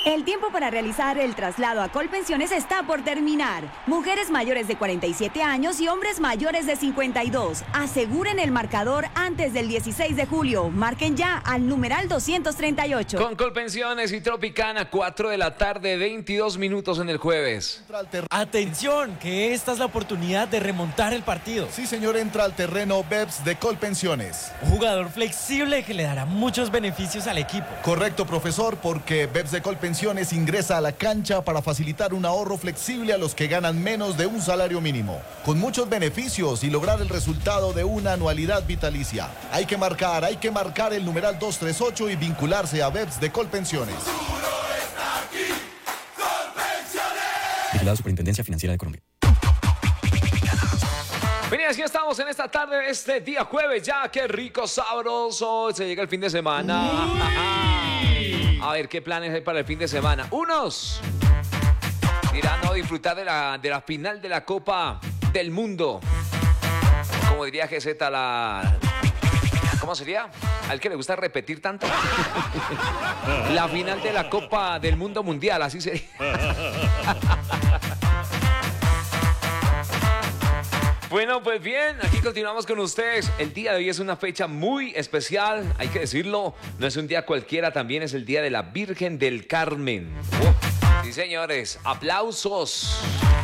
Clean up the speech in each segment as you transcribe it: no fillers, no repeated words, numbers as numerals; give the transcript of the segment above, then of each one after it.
El tiempo para realizar el traslado a Colpensiones está por terminar. Mujeres mayores de 47 años y hombres mayores de 52. Aseguren el marcador antes del 16 de julio. Marquen ya al numeral 238. Con Colpensiones y Tropicana, 4 de la tarde, 22 minutos en el jueves. Atención, que esta es la oportunidad de remontar el partido. Sí, señor, entra al terreno BEPS de Colpensiones. Un jugador flexible que le dará muchos beneficios al equipo. Correcto, profesor, porque BEPS de Colpensiones ingresa a la cancha para facilitar un ahorro flexible a los que ganan menos de un salario mínimo, con muchos beneficios y lograr el resultado de una anualidad vitalicia. Hay que marcar el numeral 238 y vincularse a BEPS de Colpensiones. Vigilado Superintendencia Financiera de Colombia. Bien, así estamos en esta tarde, este día jueves, ya, qué rico, sabroso, se llega el fin de semana. A ver, ¿qué planes hay para el fin de semana? Unos irán a disfrutar de la final de la Copa del Mundo. Como diría GZ, ¿cómo sería? Al que le gusta repetir tanto. La final de la Copa del Mundo Mundial, así sería. Bueno, pues bien, aquí continuamos con ustedes. El día de hoy es una fecha muy especial, hay que decirlo. No es un día cualquiera, también es el Día de la Virgen del Carmen. Sí, señores, aplausos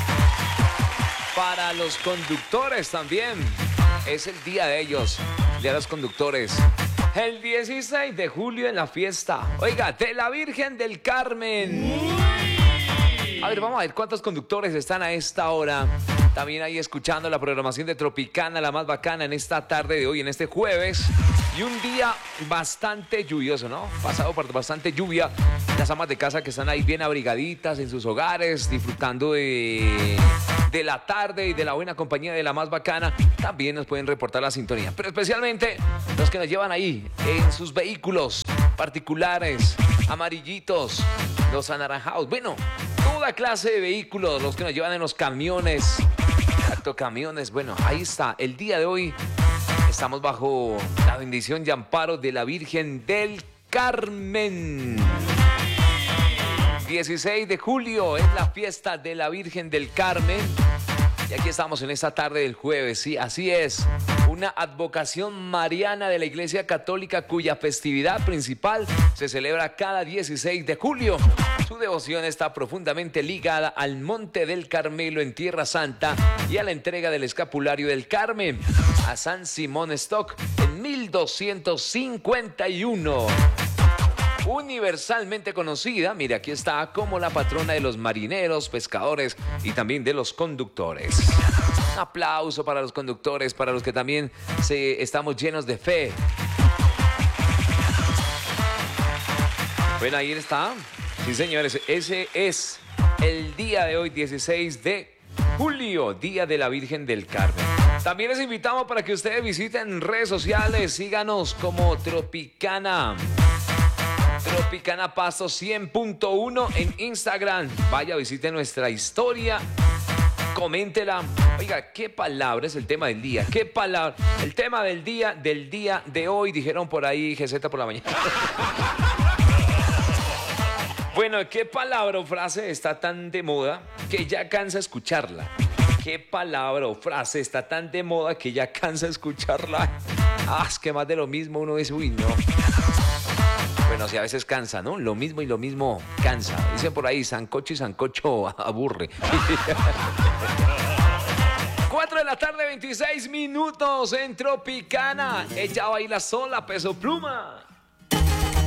para los conductores también. Es el día de ellos, el Día de los Conductores. El 16 de julio en la fiesta, oiga, de la Virgen del Carmen. A ver, vamos a ver cuántos conductores están a esta hora. También ahí escuchando la programación de Tropicana, la más bacana en esta tarde de hoy, en este jueves. Y un día bastante lluvioso, ¿no? Pasado por bastante lluvia. Las amas de casa que están ahí bien abrigaditas en sus hogares, disfrutando de la tarde y de la buena compañía de la más bacana, también nos pueden reportar la sintonía. Pero especialmente los que nos llevan ahí en sus vehículos particulares, amarillitos, los anaranjados. Bueno, toda clase de vehículos, los que nos llevan en los camiones. Exacto, camiones. Bueno, ahí está. El día de hoy estamos bajo la bendición y amparo de la Virgen del Carmen. 16 de julio es la fiesta de la Virgen del Carmen. Y aquí estamos en esta tarde del jueves, sí, así es. Una advocación mariana de la Iglesia Católica cuya festividad principal se celebra cada 16 de julio. Su devoción está profundamente ligada al Monte del Carmelo en Tierra Santa y a la entrega del escapulario del Carmen a San Simón Stock en 1251. Universalmente conocida, mire, aquí está, como la patrona de los marineros, pescadores y también de los conductores. Un aplauso para los conductores, para los que también estamos llenos de fe. Bueno, ahí está. Sí, señores, ese es el día de hoy, 16 de julio, Día de la Virgen del Carmen. También les invitamos para que ustedes visiten redes sociales, síganos como Tropicana Pasto 100.1 en Instagram. Vaya, visite nuestra historia, coméntela. Oiga, ¿qué palabra es el tema del día? ¿Qué palabra? El tema del día de hoy, dijeron por ahí GZ por la mañana. Bueno, ¿qué palabra o frase está tan de moda que ya cansa escucharla? ¿Qué palabra o frase está tan de moda que ya cansa escucharla? Es que más de lo mismo uno dice, uy, no. Bueno, sí, a veces cansa, ¿no? Lo mismo y lo mismo cansa. Dicen por ahí, sancocho y sancocho aburre. 4 de la tarde, 26 minutos en Tropicana. Ella baila sola, Peso Pluma.